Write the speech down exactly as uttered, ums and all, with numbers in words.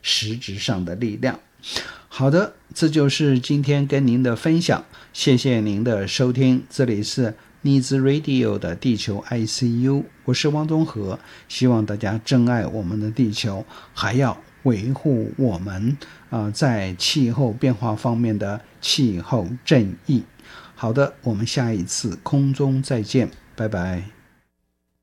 实质上的力量。好的，这就是今天跟您的分享，谢谢您的收听，这里是 Needs Radio 的地球 I C U， 我是汪东和，希望大家珍爱我们的地球，还要维护我们、呃、在气候变化方面的气候正义。好的，我们下一次空中再见，拜拜。